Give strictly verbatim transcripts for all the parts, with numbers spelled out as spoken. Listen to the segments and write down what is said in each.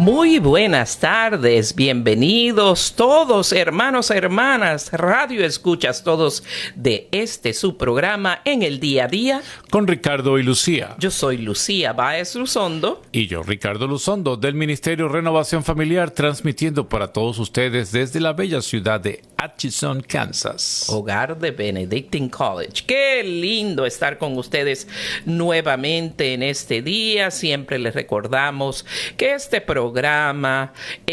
Muy buenas tardes, bienvenidos todos, hermanos, hermanas, radio escuchas todos de este su programa En el Día a Día con Ricardo y Lucía. Yo soy Lucía Báez Luzondo. Y yo, Ricardo Luzondo, del Ministerio Renovación Familiar, transmitiendo para todos ustedes desde la bella ciudad de Atchison, Kansas. Hogar de Benedictine College. Qué lindo estar con ustedes nuevamente en este día. Siempre les recordamos que este programa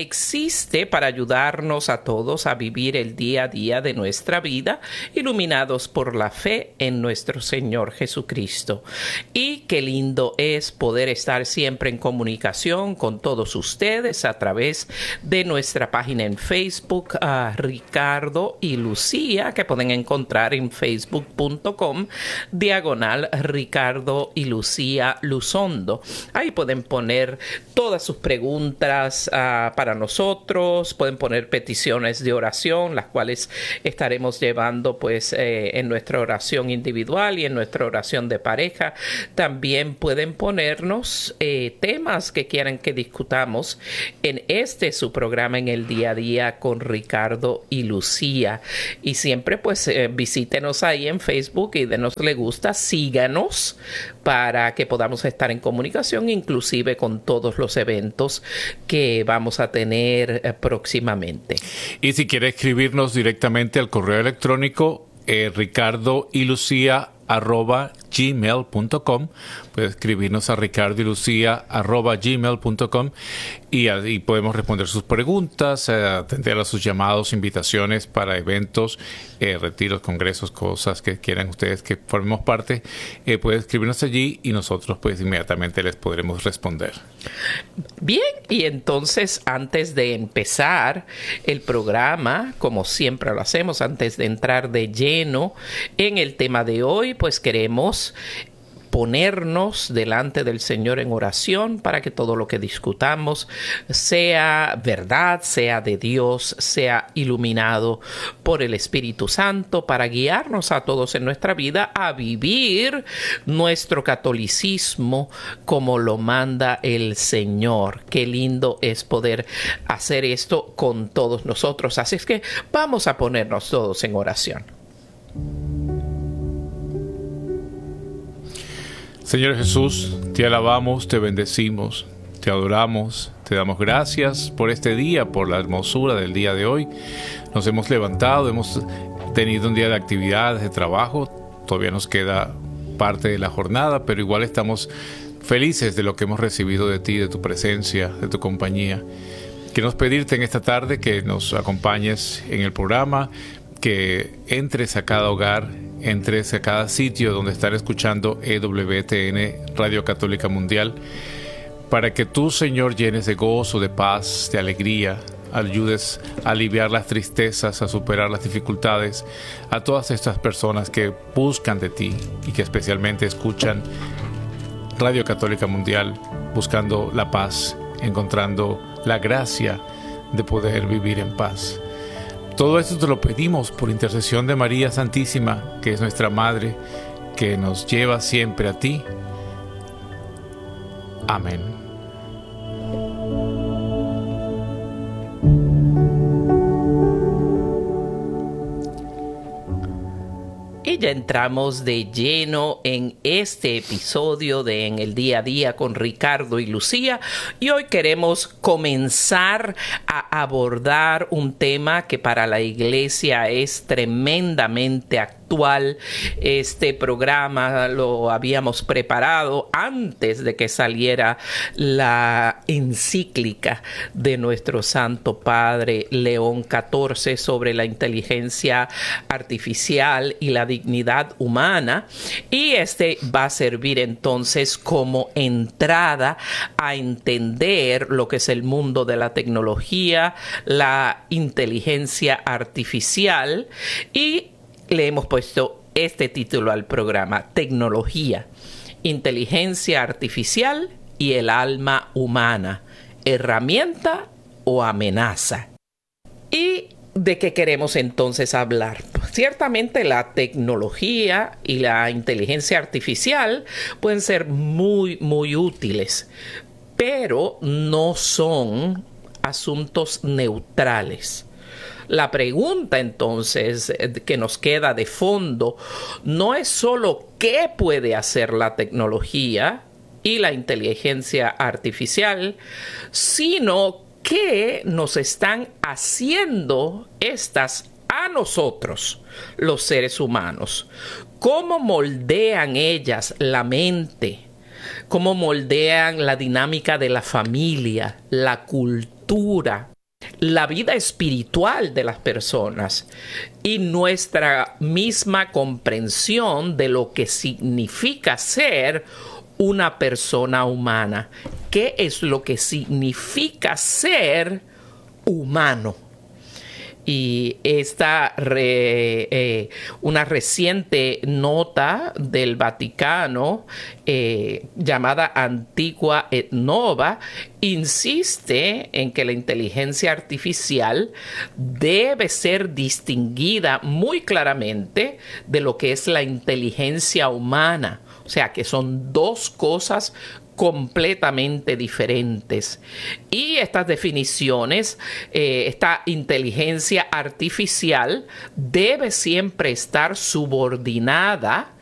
existe para ayudarnos a todos a vivir el día a día de nuestra vida, iluminados por la fe en nuestro Señor Jesucristo. Y qué lindo es poder estar siempre en comunicación con todos ustedes a través de nuestra página en Facebook, uh, Ricardo y Lucía, que pueden encontrar en facebook punto com diagonal Ricardo y Lucía Luzondo. Ahí pueden poner todas sus preguntas uh, para nosotros, pueden poner peticiones de oración, las cuales estaremos llevando pues eh, en nuestra oración individual y en nuestra oración de pareja. También pueden ponernos eh, temas que quieran que discutamos en este su programa En el Día a Día con Ricardo y Lucía. Y siempre pues eh, visítenos ahí en Facebook y denos le gusta, síganos para que podamos estar en comunicación, inclusive con todos los eventos que vamos a tener eh, próximamente. Y si quiere escribirnos directamente al correo electrónico eh, Ricardo y Lucía arroba gmail punto com, puede escribirnos a ricardo y lucía arroba gmail punto com y ahí podemos responder sus preguntas, eh, atender a sus llamados, invitaciones para eventos, eh, retiros, congresos, cosas que quieran ustedes que formemos parte. Eh, puede escribirnos allí y nosotros pues inmediatamente les podremos responder. Bien, y entonces antes de empezar el programa, como siempre lo hacemos, antes de entrar de lleno en el tema de hoy, pues queremos ponernos delante del Señor en oración para que todo lo que discutamos sea verdad, sea de Dios, sea iluminado por el Espíritu Santo para guiarnos a todos en nuestra vida a vivir nuestro catolicismo como lo manda el Señor. Qué lindo es poder hacer esto con todos nosotros. Así es que vamos a ponernos todos en oración. Señor Jesús, te alabamos, te bendecimos, te adoramos, te damos gracias por este día, por la hermosura del día de hoy. Nos hemos levantado, hemos tenido un día de actividades, de trabajo, todavía nos queda parte de la jornada, pero igual estamos felices de lo que hemos recibido de ti, de tu presencia, de tu compañía. Queremos pedirte en esta tarde que nos acompañes en el programa, que entres a cada hogar, entres a cada sitio donde estar escuchando E W T N, Radio Católica Mundial, para que tú, Señor, llenes de gozo, de paz, de alegría, ayudes a aliviar las tristezas, a superar las dificultades a todas estas personas que buscan de ti y que especialmente escuchan Radio Católica Mundial buscando la paz, encontrando la gracia de poder vivir en paz. Todo esto te lo pedimos por intercesión de María Santísima, que es nuestra Madre, que nos lleva siempre a ti. Amén. Y ya entramos de lleno en este episodio de En el Día a Día con Ricardo y Lucía. Y hoy queremos comenzar a abordar un tema que para la iglesia es tremendamente actual. Este programa lo habíamos preparado antes de que saliera la encíclica de nuestro Santo Padre León catorce sobre la inteligencia artificial y la dignidad humana, y este va a servir entonces como entrada a entender lo que es el mundo de la tecnología, la inteligencia artificial, y le hemos puesto este título al programa: Tecnología, Inteligencia Artificial y el Alma Humana, ¿herramienta o amenaza? ¿Y de qué queremos entonces hablar? Ciertamente la tecnología y la inteligencia artificial pueden ser muy, muy útiles pero no son asuntos neutrales. La pregunta entonces que nos queda de fondo no es solo qué puede hacer la tecnología y la inteligencia artificial, sino qué nos están haciendo estas a nosotros, los seres humanos. ¿Cómo moldean ellas la mente? ¿Cómo moldean la dinámica de la familia, la cultura, la vida espiritual de las personas y nuestra misma comprensión de lo que significa ser una persona humana? ¿Qué es lo que significa ser humano? Y esta re, eh, una reciente nota del Vaticano eh, llamada Antigua et Nova insiste en que la inteligencia artificial debe ser distinguida muy claramente de lo que es la inteligencia humana. O sea, que son dos cosas completamente diferentes. Y estas definiciones, eh, esta inteligencia artificial debe siempre estar subordinada